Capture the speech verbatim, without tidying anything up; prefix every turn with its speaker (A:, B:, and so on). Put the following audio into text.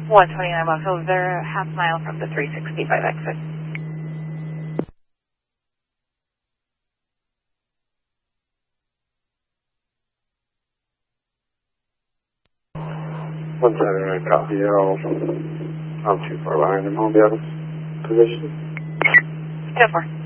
A: one twenty-nine West, so they're a half mile from the three sixty-five exit.
B: one seventy-nine, copy. I'm too far behind him. I'll be out of position.
A: ten four.